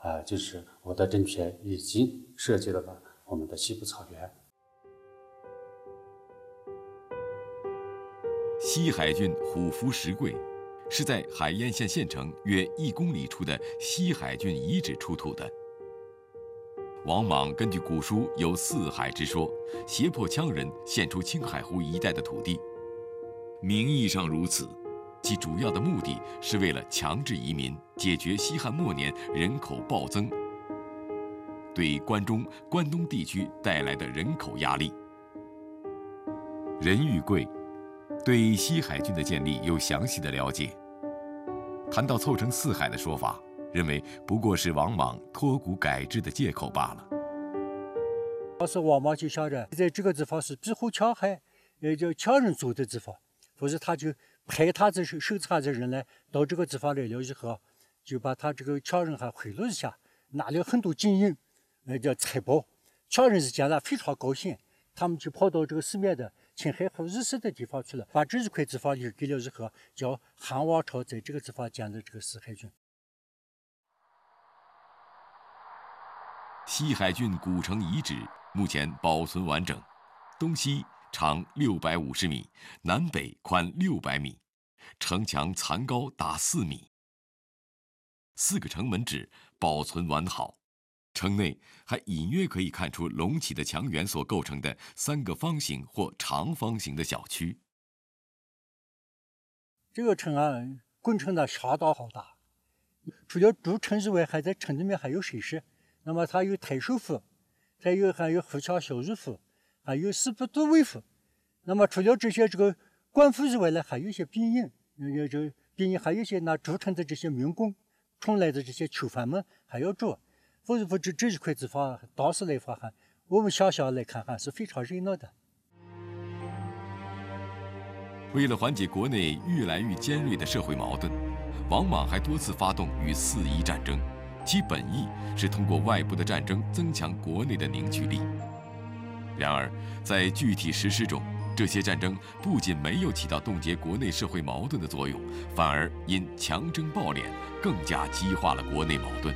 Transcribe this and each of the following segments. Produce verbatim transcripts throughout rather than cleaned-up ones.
啊、呃，就是我的政权已经涉及到了我们的西部草原。 西海郡虎符石柜，是在海晏县县城约一公里处的西海郡遗址出土的。王莽根据古书有四海之说，胁迫羌人献出青海湖一带的土地。名义上如此，其主要的目的是为了强制移民，解决西汉末年人口暴增对关中、关东地区带来的人口压力。任玉贵对西海郡的建立有详细的了解，谈到凑成四海的说法，认为不过是王莽脱古改制的借口罢了。 当时王莽就想着，在这个地方是庇护羌海，也就羌人住的地方，所以他就派他这手查的人来到这个地方来了以后，就把他这个羌人还贿赂一下，拿了很多金银，呃，叫财宝。羌人是见了非常高兴，他们就跑到这个四面的青海湖日色的地方去了，把这一块地方留给了以后，叫汉王朝在这个地方建的这个西海郡。 西海郡古城遗址目前保存完整，东西长六百五十米，南北宽六百米，城墙残高达四米，四个城门址保存完好。城内还隐约可以看出隆起的墙垣所构成的三个方形或长方形的小区。 这个城啊，工程呢相当浩大，除了主城之外，还在城里面还有设施。那么它有太守府，还有还有富强校尉府，还有司部都尉府。那么除了这些这个官府以外呢，还有一些兵营，有这兵营还有一些那筑城的这些民工，从来的这些囚犯们还要住。否则不这这一块地方，当时来说哈，我们想象来看哈是非常热闹的。 为了缓解国内越来越尖锐的社会矛盾，王莽还多次发动与四夷战争，其本意是通过外部的战争增强国内的凝聚力。然而，在具体实施中，这些战争不仅没有起到冻结国内社会矛盾的作用，反而因强征暴敛，更加激化了国内矛盾。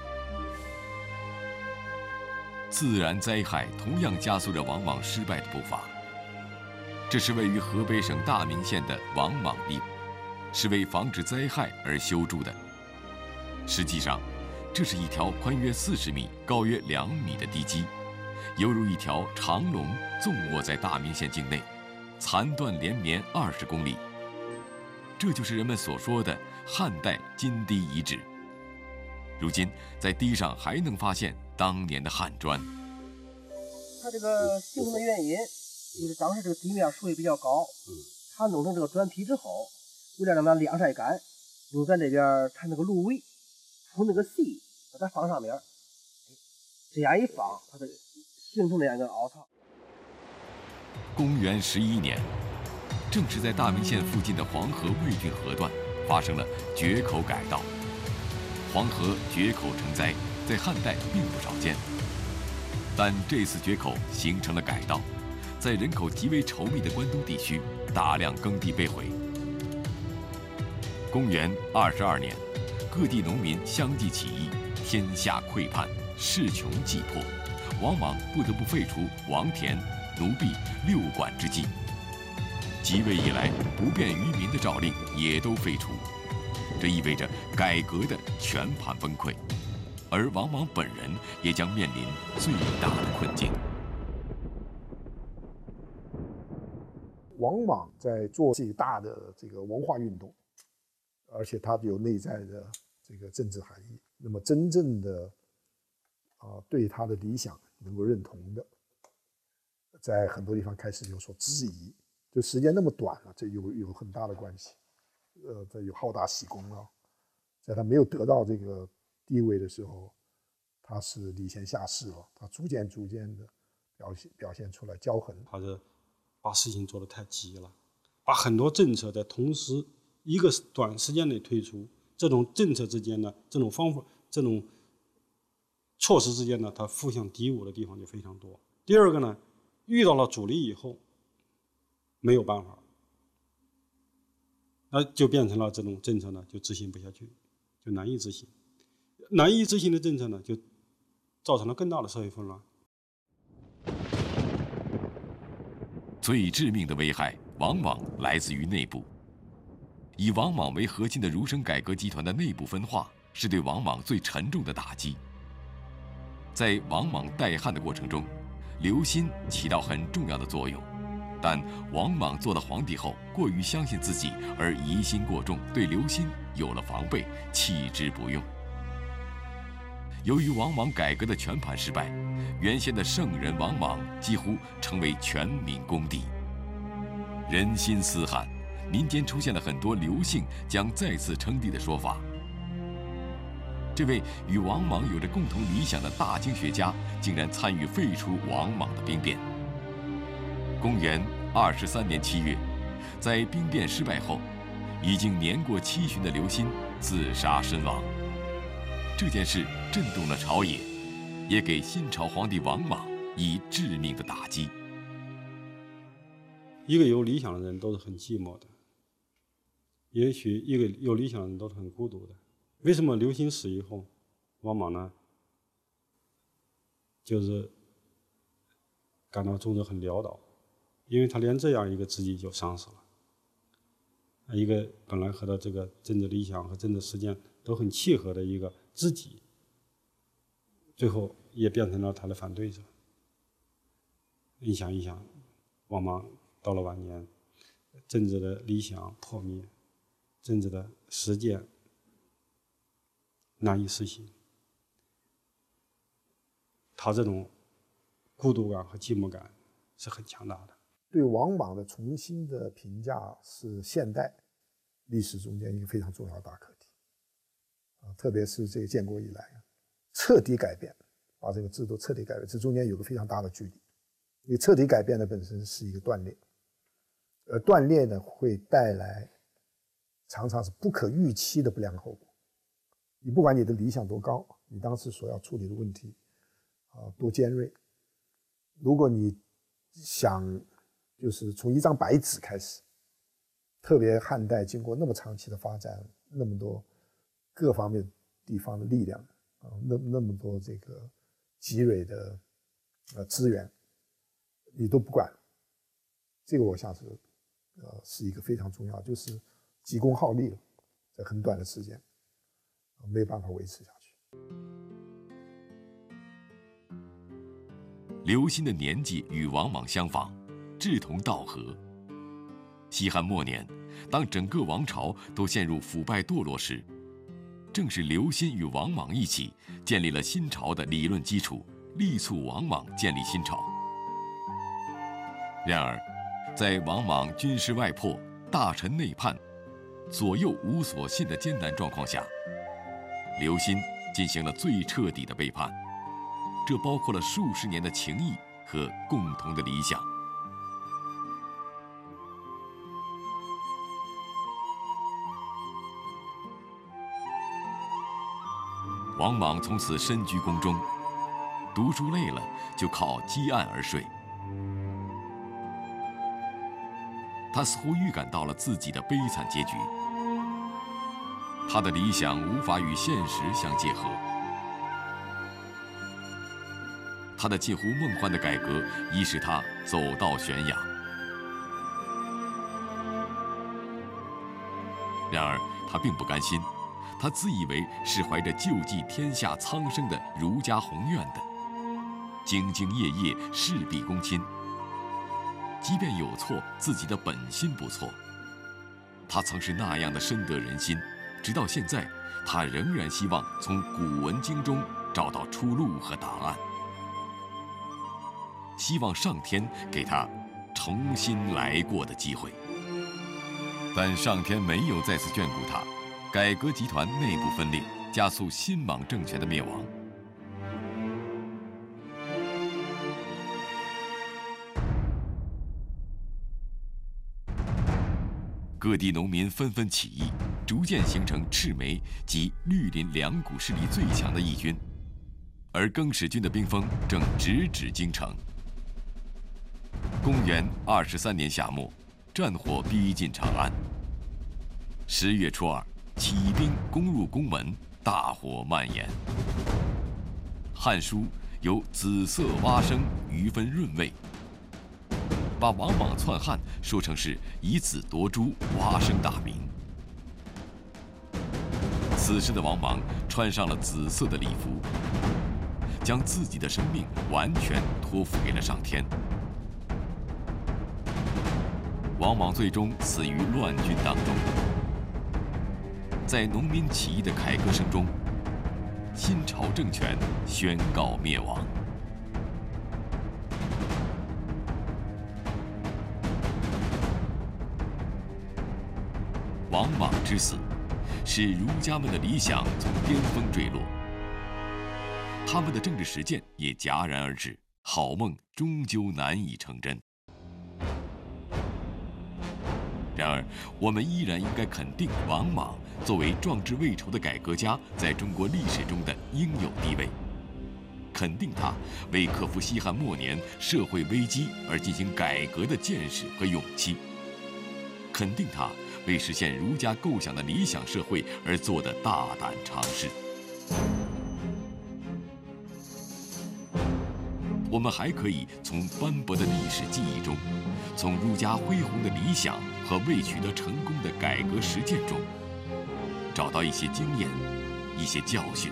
自然灾害同样加速着王莽失败的步伐。这是位于河北省大名县的王莽地，是为防止灾害而修筑的。实际上，这是一条宽约四十米、高约两米的堤基，犹如一条长龙纵卧在大名县境内，残断连绵二十公里。这就是人们所说的汉代金堤遗址。如今，在堤上还能发现当年的汉砖。 它这个形成的原因，就是当时这个地面水位比较高，它弄成这个砖坯之后，为了让它晾晒干，用咱这边它那个芦苇铺那个细，把它放上面，这样一放，它就形成这样一个凹槽。 公元十一年，正是在大名县附近的黄河魏郡河段发生了决口改道。黄河决口成灾，在汉代并不少见，但这次决口形成了改道，在人口极为稠密的关东地区，大量耕地被毁。公元二十二年，各地农民相继起义，天下溃叛，势穷计破，王莽不得不废除王田、奴婢、六管之纪。即位以来不便于民的诏令也都废除。这意味着改革的全盘崩溃，而王莽本人也将面临最大的困境。 王莽在做这个大的这个文化运动，而且它有内在的这个政治含义。那么真正的啊、呃、对他的理想能够认同的，在很多地方开始有所质疑。就时间那么短了，这有有很大的关系。呃，这有好大喜功啊，在他没有得到这个地位的时候，他是礼贤下士了，他逐渐逐渐的表现表现出来骄横。 他是把事情做得太急了，把很多政策在同时一个短时间内推出，这种政策之间呢，这种方法、这种措施之间呢，它互相敌我的地方就非常多。第二个呢，遇到了阻力以后，没有办法。那就变成了这种政策呢，就执行不下去，就难以执行。 难以执行的政策呢，就造成了更大的社会混乱。 最致命的危害往往来自于内部。以王莽为核心的儒生改革集团的内部分化，是对王莽最沉重的打击。在王莽代汉的过程中，刘歆起到很重要的作用，但王莽做了皇帝后，过于相信自己而疑心过重，对刘歆有了防备，弃之不用。由于王莽改革的全盘失败，原先的圣人王莽几乎成为全民公敌，人心思罕，民间出现了很多刘姓将再次称帝的说法。这位与王莽有着共同理想的大经学家，竟然参与废除王莽的兵变。公元二十三年七月，在兵变失败后，已经年过七旬的刘歆自杀身亡。这件事震动了朝野，也给新朝皇帝王莽以致命的打击。 一个有理想的人都是很寂寞的，也许一个有理想的人都是很孤独的。为什么刘歆死以后，王莽呢，就是感到终日很潦倒？因为他连这样一个知己就丧失了，一个本来和他这个政治理想和政治实践都很契合的一个知己，最后也变成了他的反对者。你想一想，王莽到了晚年，政治的理想破灭，政治的实践难以实行，他这种孤独感和寂寞感是很强大的。 对王莽的重新的评价是现代历史中间一个非常重要的大课题啊，特别是这个建国以来，彻底改变，把这个制度彻底改变，这中间有个非常大的距离。因为彻底改变的本身是一个断裂，而断裂呢会带来常常是不可预期的不良后果。你不管你的理想多高，你当时所要处理的问题啊多尖锐，如果你想就是从一张白纸开始，特别汉代经过那么长期的发展，那么多各方面地方的力量啊，那那么多这个积累的呃资源，你都不管，这个我想是呃是一个非常重要，就是急功好利了，在很短的时间没有办法维持下去。 刘歆的年纪与王莽相仿，志同道合。西汉末年，当整个王朝都陷入腐败堕落时，正是刘歆与王莽一起建立了新朝的理论基础，力促王莽建立新朝。然而，在王莽军事外破、大臣内叛、左右无所信的艰难状况下，刘歆进行了最彻底的背叛，这包括了数十年的情谊和共同的理想。王莽从此身居宫中，读书累了就靠积案而睡。他似乎预感到了自己的悲惨结局，他的理想无法与现实相结合，他的近乎梦幻的改革已使他走到悬崖。然而他并不甘心，他自以为是怀着救济天下苍生的儒家宏愿的，兢兢业业，事必躬亲。即便有错，自己的本心不错。他曾是那样的深得人心，直到现在，他仍然希望从古文经中找到出路和答案，希望上天给他重新来过的机会。但上天没有再次眷顾他，改革集团内部分裂，加速新莽政权的灭亡。各地农民纷纷起义，逐渐形成赤眉及绿林两股势力最强的义军，而更始军的兵锋正直指京城。公元二十三年夏末，战火逼近长安。十月初二，起义兵攻入宫门，大大火蔓延。《汉书》有“紫色蛙声，余分润味”，把王莽篡汉说成是以子夺珠，蛙声大名。此时的王莽穿上了紫色的礼服，将自己的生命完全托付给了上天。王莽最终死于乱军当中。在农民起义的凯歌声中，新朝政权宣告灭亡。王莽之死，使儒家们的理想从巅峰坠落，他们的政治实践也戛然而止，好梦终究难以成真。然而，我们依然应该肯定王莽作为壮志未酬的改革家在中国历史中的应有地位，肯定他为克服西汉末年社会危机而进行改革的见识和勇气，肯定他为实现儒家构想的理想社会而做的大胆尝试。我们还可以从斑驳的历史记忆中，从儒家恢宏的理想和未取得成功的改革实践中，找到一些经验，一些教训，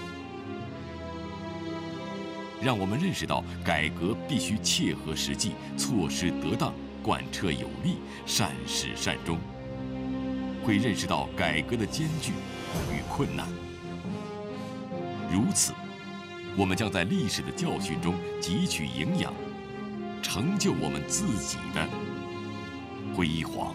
让我们认识到改革必须切合实际，措施得当，贯彻有力，善始善终。会认识到改革的艰巨与困难。如此，我们将在历史的教训中汲取营养，成就我们自己的辉煌。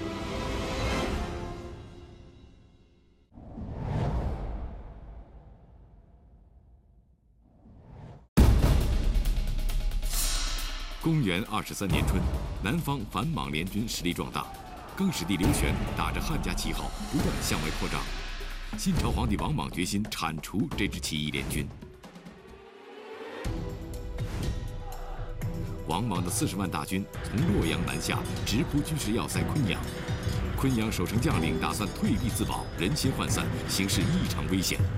公元二十三年春，南方反莽联军实力壮大，更始帝刘玄打着汉家旗号不断向外扩张。新朝皇帝王莽决心铲除这支起义联军。王莽的四十万大军从洛阳南下，直扑军事要塞昆阳。昆阳守城将领打算退避自保，人心涣散，形势异常危险。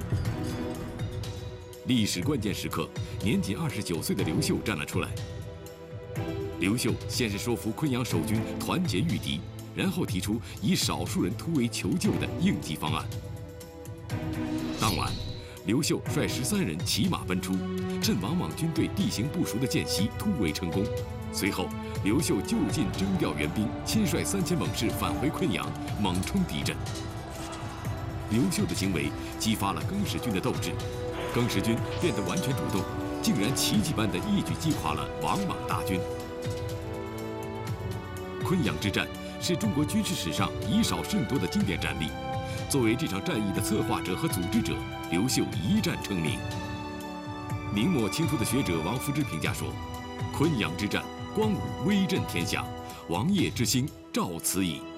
历史关键时刻，年仅二十九岁的刘秀站了出来。刘秀先是说服昆阳守军团结御敌，然后提出以少数人突围求救的应急方案。当晚，刘秀率十三人骑马奔出，趁王莽军队地形不熟的间隙突围成功。随后，刘秀就近征调援兵，亲率三千猛士返回昆阳，猛冲敌阵。刘秀的行为激发了更始军的斗志，更始军变得完全主动，竟然奇迹般的一举击垮了王莽大军。昆阳之战是中国军事史上以少胜多的经典战例。作为这场战役的策划者和组织者，刘秀一战成名。明末清初的学者王夫之评价说：“昆阳之战，光武威震天下，王业之星照此矣。”